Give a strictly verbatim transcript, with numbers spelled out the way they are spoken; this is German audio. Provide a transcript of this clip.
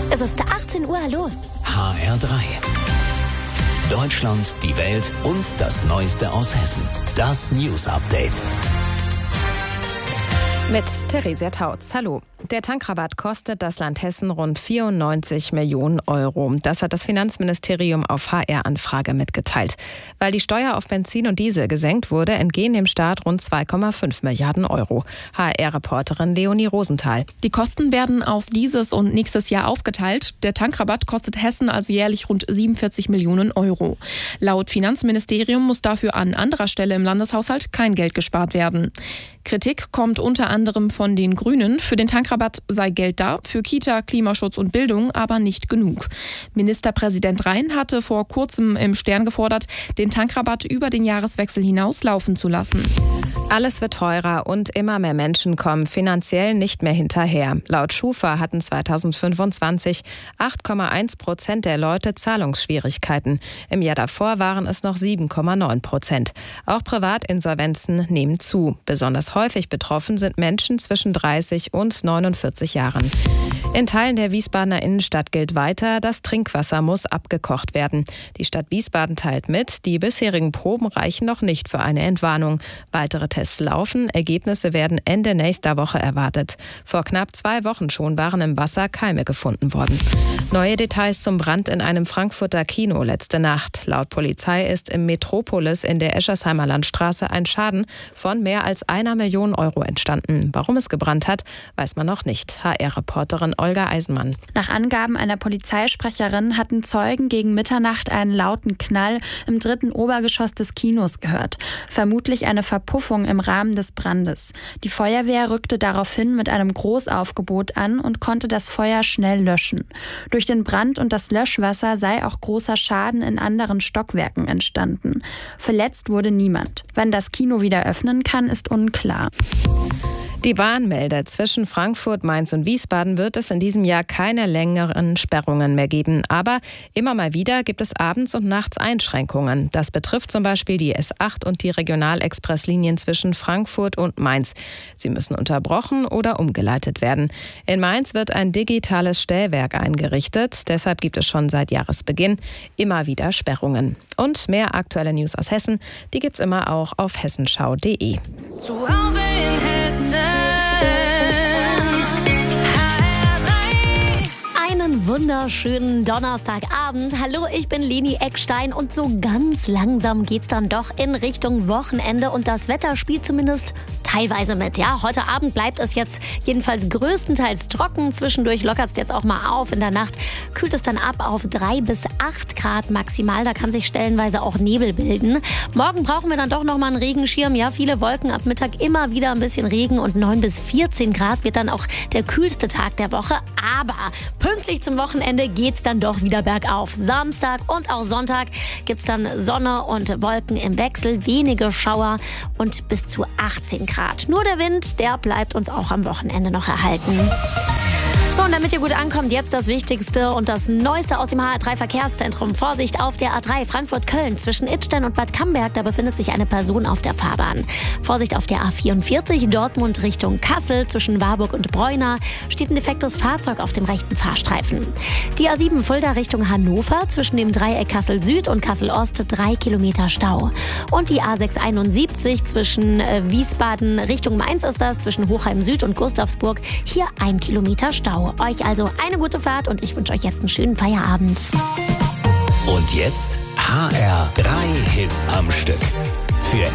Es ist achtzehn Uhr, hallo. H R drei. Deutschland, die Welt und das Neueste aus Hessen. Das News Update. Mit Theresia Tautz. Hallo. Der Tankrabatt kostet das Land Hessen rund vierundneunzig Millionen Euro. Das hat das Finanzministerium auf H R-Anfrage mitgeteilt. Weil die Steuer auf Benzin und Diesel gesenkt wurde, entgehen dem Staat rund zwei Komma fünf Milliarden Euro. H R-Reporterin Leonie Rosenthal. Die Kosten werden auf dieses und nächstes Jahr aufgeteilt. Der Tankrabatt kostet Hessen also jährlich rund siebenundvierzig Millionen Euro. Laut Finanzministerium muss dafür an anderer Stelle im Landeshaushalt kein Geld gespart werden. Kritik kommt unter anderem von den Grünen. Für den Tankrabatt sei Geld da, für Kita, Klimaschutz und Bildung aber nicht genug. Ministerpräsident Rhein hatte vor kurzem im Stern gefordert, den Tankrabatt über den Jahreswechsel hinaus laufen zu lassen. Alles wird teurer und immer mehr Menschen kommen finanziell nicht mehr hinterher. Laut Schufa hatten zweitausendfünfundzwanzig acht Komma eins Prozent der Leute Zahlungsschwierigkeiten. Im Jahr davor waren es noch sieben Komma neun Prozent. Auch Privatinsolvenzen nehmen zu. Besonders häufig betroffen sind Menschen zwischen dreißig und neunundvierzig Jahren. In Teilen der Wiesbadener Innenstadt gilt weiter, das Trinkwasser muss abgekocht werden. Die Stadt Wiesbaden teilt mit, die bisherigen Proben reichen noch nicht für eine Entwarnung. Weitere Tests laufen, Ergebnisse werden Ende nächster Woche erwartet. Vor knapp zwei Wochen schon waren im Wasser Keime gefunden worden. Neue Details zum Brand in einem Frankfurter Kino letzte Nacht. Laut Polizei ist im Metropolis in der Eschersheimer Landstraße ein Schaden von mehr als einer Million Euro entstanden. Warum es gebrannt hat, weiß man noch nicht. H R-Reporterin Olga Eisenmann. Nach Angaben einer Polizeisprecherin hatten Zeugen gegen Mitternacht einen lauten Knall im dritten Obergeschoss des Kinos gehört. Vermutlich eine Verpuffung im Rahmen des Brandes. Die Feuerwehr rückte daraufhin mit einem Großaufgebot an und konnte das Feuer schnell löschen. Durch den Brand und das Löschwasser sei auch großer Schaden in anderen Stockwerken entstanden. Verletzt wurde niemand. Wann das Kino wieder öffnen kann, ist unklar. Die Warnmelder zwischen Frankfurt, Mainz und Wiesbaden wird es in diesem Jahr keine längeren Sperrungen mehr geben. Aber immer mal wieder gibt es abends und nachts Einschränkungen. Das betrifft zum Beispiel die S acht und die Regionalexpresslinien zwischen Frankfurt und Mainz. Sie müssen unterbrochen oder umgeleitet werden. In Mainz wird ein digitales Stellwerk eingerichtet. Deshalb gibt es schon seit Jahresbeginn immer wieder Sperrungen. Und mehr aktuelle News aus Hessen, die gibt's immer auch auf hessenschau punkt de. Zu Hause in Hessen. Einen wunderschönen Donnerstagabend. Hallo, ich bin Leni Eckstein und so ganz langsam geht's dann doch in Richtung Wochenende und das Wetter spielt zumindest teilweise mit. Ja, heute Abend bleibt es jetzt jedenfalls größtenteils trocken. Zwischendurch lockert es jetzt auch mal auf. In der Nacht kühlt es dann ab auf drei bis acht Grad maximal. Da kann sich stellenweise auch Nebel bilden. Morgen brauchen wir dann doch noch mal einen Regenschirm. Ja, viele Wolken, ab Mittag immer wieder ein bisschen Regen und neun bis vierzehn Grad wird dann auch der kühlste Tag der Woche. Aber pünktlich zum Wochenende geht's dann doch wieder bergauf. Samstag und auch Sonntag gibt's dann Sonne und Wolken im Wechsel, wenige Schauer und bis zu achtzehn Grad. Nur der Wind, der bleibt uns auch am Wochenende noch erhalten. So, und damit ihr gut ankommt, jetzt das Wichtigste und das Neueste aus dem H R drei Verkehrszentrum. Vorsicht auf der A drei Frankfurt-Köln zwischen Idstein und Bad Camberg. Da befindet sich eine Person auf der Fahrbahn. Vorsicht auf der A vierundvierzig Dortmund Richtung Kassel zwischen Warburg und Breuna. Steht ein defektes Fahrzeug auf dem rechten Fahrstreifen. Die A sieben Fulda Richtung Hannover zwischen dem Dreieck Kassel Süd und Kassel Ost drei Kilometer Stau. Und die A sechshunderteinundsiebzig zwischen Wiesbaden Richtung Mainz ist das, zwischen Hochheim Süd und Gustavsburg. Hier ein Kilometer Stau. Euch also eine gute Fahrt und ich wünsche euch jetzt einen schönen Feierabend. Und jetzt H R drei Hits am Stück.